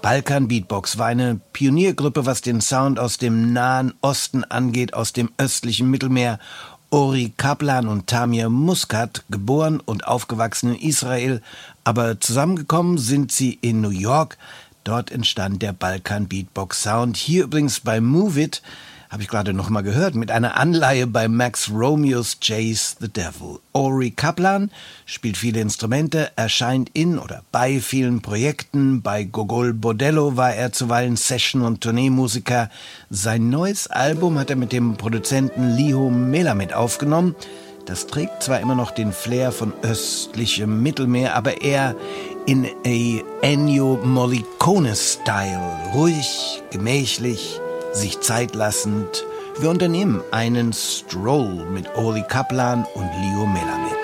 Balkan Beatbox war eine Pioniergruppe, was den Sound aus dem Nahen Osten angeht, aus dem östlichen Mittelmeer. Ori Kaplan und Tamir Muscat, geboren und aufgewachsen in Israel, aber zusammengekommen sind sie in New York. Dort entstand der Balkan Beatbox Sound. Hier übrigens bei Move It, habe ich gerade noch mal gehört, mit einer Anleihe bei Max Romeos Chase the Devil. Ori Kaplan spielt viele Instrumente, erscheint in oder bei vielen Projekten. Bei Gogol Bordello war er zuweilen Session- und Tourneemusiker. Sein neues Album hat er mit dem Produzenten Liho Melamed aufgenommen. Das trägt zwar immer noch den Flair von östlichem Mittelmeer, aber eher in a Ennio Morricone-Style. Ruhig, gemächlich, sich Zeit lassend. Wir unternehmen einen Stroll mit Ori Kaplan und Liho Melamed.